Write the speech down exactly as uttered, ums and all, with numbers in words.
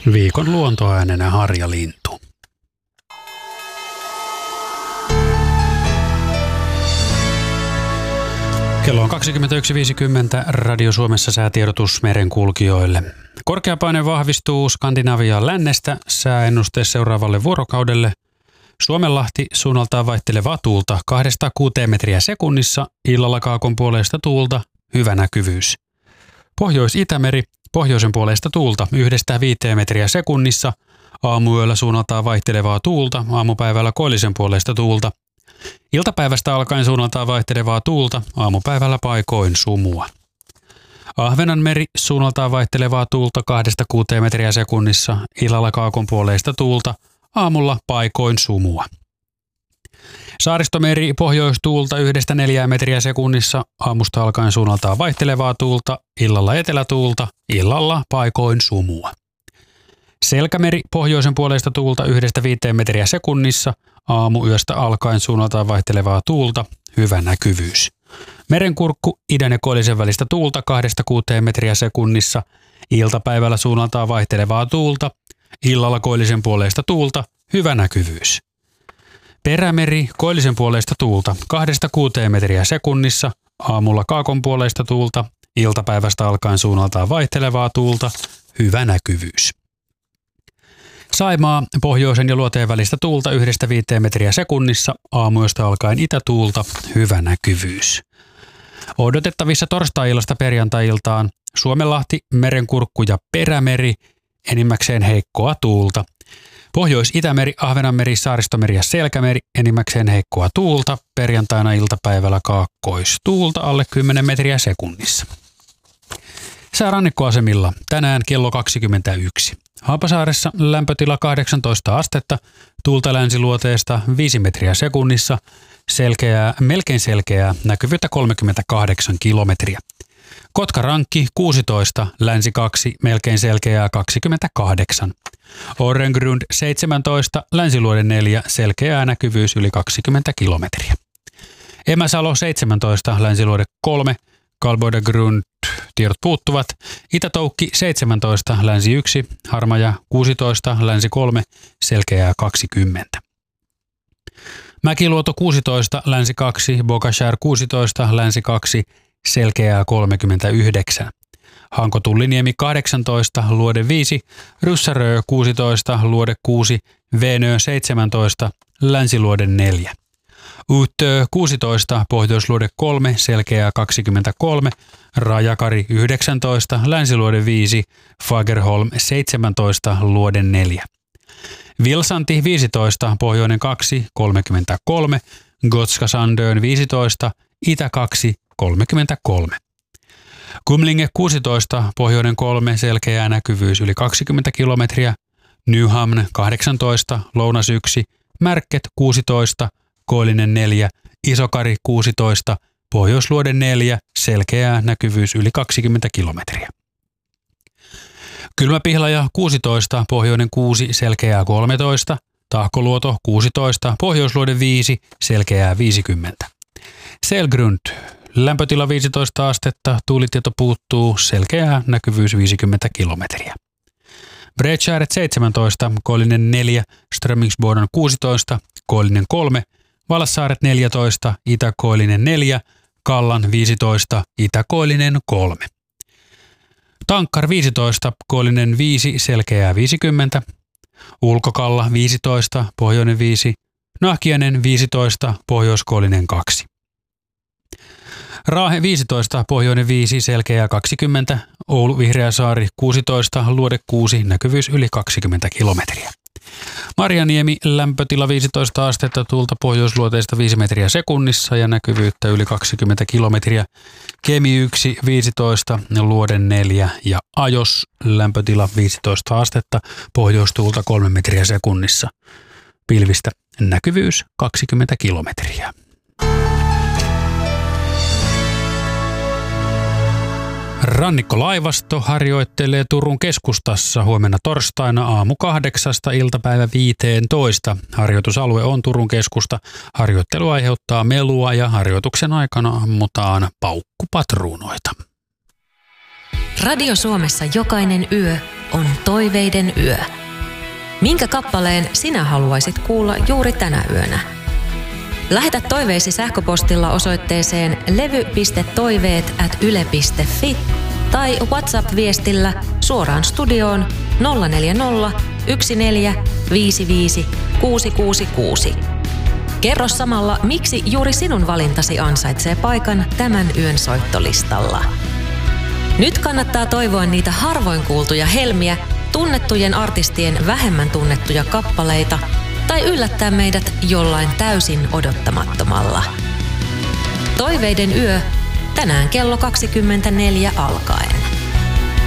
Viikon luontoäänenä harjalintu. Kello on kaksikymmentäyksi viisikymmentä. Radio Suomessa säätiedotus merenkulkijoille. Korkeapaine vahvistuu Skandinavian lännestä sääennuste seuraavalle vuorokaudelle. Suomenlahti suunnaltaan vaihtelevaa tuulta kahdesta kuuteen metriä sekunnissa, illalla kaakon puoleista tuulta, hyvä näkyvyys. Pohjois-Itämeri pohjoisen puoleista tuulta yhdestä viiteen metriä sekunnissa, aamuyöllä suunnaltaan vaihtelevaa tuulta, aamupäivällä koillisen puoleista tuulta. Iltapäivästä alkaen suunnaltaan vaihtelevaa tuulta, aamupäivällä paikoin sumua. Ahvenanmeri suunnaltaan vaihtelevaa tuulta kahdesta kuuteen metriä sekunnissa, illalla kaakon puoleista tuulta, aamulla paikoin sumua. Saaristomeri pohjoistuulta yhdestä neljään metriä sekunnissa, aamusta alkaen suunnaltaan vaihtelevaa tuulta, illalla etelätuulta, illalla paikoin sumua. Selkämeri pohjoisen puoleista tuulta yhdestä viiteen metriä sekunnissa, aamuyöstä alkaen suunnaltaan vaihtelevaa tuulta, hyvä näkyvyys. Merenkurkku idän ja koillisen välistä tuulta kahdesta kuuteen metriä sekunnissa, iltapäivällä suunnaltaan vaihtelevaa tuulta, illalla koillisen puoleista tuulta, hyvä näkyvyys. Perämeri koillisen puoleista tuulta kahdesta kuuteen metriä sekunnissa, aamulla kaakon puoleista tuulta, iltapäivästä alkaen suunnaltaan vaihtelevaa tuulta, hyvä näkyvyys. Saimaa pohjoisen ja luoteen välistä tuulta yhdestä viiteen metriä sekunnissa, aamuyöstä alkaen itätuulta, hyvä näkyvyys. Odotettavissa torstai-illasta perjantai-iltaan Suomenlahti, Merenkurkku ja Perämeri, enimmäkseen heikkoa tuulta. Pohjois-Itämeri, Ahvenanmeri, Saaristomeri ja Selkämeri, enimmäkseen heikkoa tuulta, perjantaina iltapäivällä kaakkoistuulta alle kymmenen metriä sekunnissa. Sää rannikkoasemilla tänään kello kaksikymmentäyksi. Haapasaaressa lämpötila kahdeksantoista astetta, tuulta länsiluoteesta viisi metriä sekunnissa, selkeää, melkein selkeää, näkyvyyttä kolmekymmentäkahdeksan kilometriä. Kotkarankki kuusitoista, länsi kaksi, melkein selkeää kaksikymmentäkahdeksan. Orrengrund seitsemäntoista, länsiluode neljä, selkeää näkyvyys yli kaksikymmentä kilometriä. Emäsalo seitsemäntoista, länsiluode kolme, Kalboidegrund tiedot puuttuvat. Itätoukki seitsemäntoista, länsi yksi, Harmaja kuusitoista, länsi kolme, selkeää kaksikymmentä. Mäkiluoto kuusitoista, länsi kaksi, Bogashär kuusitoista, länsi kaksi, selkeää kolmekymmentäyhdeksän. Hanko-Tulliniemi kahdeksantoista, luode viisi, Ryssärö kuusitoista, luode kuusi, Venö seitsemäntoista, länsiluode neljä. Uttö kuusitoista, pohjoisluode kolme, selkeää kaksikymmentäkolme, Rajakari yhdeksäntoista, länsiluode viisi, Fagerholm seitsemäntoista, luode neljä. Vilsanti viisitoista, pohjoinen kaksi, kolmekymmentäkolme, Gotska Sandön viisitoista, itä kaksi, kolmekymmentäkolme. Kumlinge kuusitoista, pohjoinen kolme, selkeää näkyvyys yli kaksikymmentä kilometriä. Nyhamn kahdeksantoista, lounas yksi, Märket kuusitoista, koillinen neljä, Isokari kuusitoista, pohjoisluode neljä, selkeää näkyvyys yli kaksikymmentä kilometriä. Kylmäpihlaja kuusitoista, pohjoinen kuusi, selkeää kolmetoista, Tahkoluoto kuusitoista, pohjoisluode viisi, selkeää viisikymmentä. Selgrund, lämpötila viisitoista astetta, tuulitieto puuttuu, selkeää näkyvyys viisikymmentä kilometriä. Bredskäret seitsemäntoista, koillinen neljä, Strömingsboden kuusitoista, koillinen kolme, Valassaaret neljätoista, itäkoillinen neljä, Kallan viisitoista, itäkoillinen kolme. Tankkar viisitoista, koillinen viisi, selkeää viisikymmentä. Ulkokalla viisitoista, pohjoinen viisi, Nahkiainen viisitoista, pohjoiskoillinen kaksi. Raahe viisitoista, pohjoinen viisi, selkeää kaksikymmentä. Oulu Vihreäsaari kuusitoista, luode kuusi, näkyvyys yli kaksikymmentä kilometriä. Marjaniemi, lämpötila viisitoista astetta, tuulta pohjoisluoteista viisi metriä sekunnissa ja näkyvyyttä yli kaksikymmentä kilometriä. Kemi yksi, viisitoista, luode neljä ja Ajos, lämpötila viisitoista astetta, pohjoistuulta kolme metriä sekunnissa. Pilvistä näkyvyys kaksikymmentä kilometriä. Rannikkolaivasto harjoittelee Turun keskustassa huomenna torstaina aamu kahdeksasta iltapäivä viiteentoista. Harjoitusalue on Turun keskusta. Harjoittelu aiheuttaa melua ja harjoituksen aikana ammutaan paukkupatruunoita. Radio Suomessa jokainen yö on toiveiden yö. Minkä kappaleen sinä haluaisit kuulla juuri tänä yönä? Lähetä toiveisi sähköpostilla osoitteeseen levy piste toiveet ät yle piste fi tai WhatsApp-viestillä suoraan studioon nolla neljä nolla yksi neljä viisi viisi kuusi kuusi kuusi. Kerro samalla, miksi juuri sinun valintasi ansaitsee paikan tämän yön soittolistalla. Nyt kannattaa toivoa niitä harvoin kuultuja helmiä, tunnettujen artistien vähemmän tunnettuja kappaleita tai yllättää meidät jollain täysin odottamattomalla. Toiveiden yö tänään kello kaksikymmentäneljä alkaen.